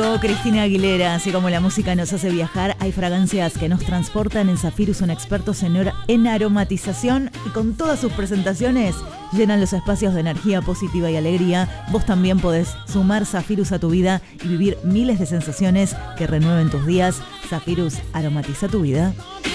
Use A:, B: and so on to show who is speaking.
A: cantó Cristina Aguilera. Así como la música nos hace viajar, hay fragancias que nos transportan. En Zafirus son expertos en aromatización y con todas sus presentaciones llenan los espacios de energía positiva y alegría. Vos también podés sumar Zafirus a tu vida y vivir miles de sensaciones que renueven tus días. Zafirus aromatiza tu vida.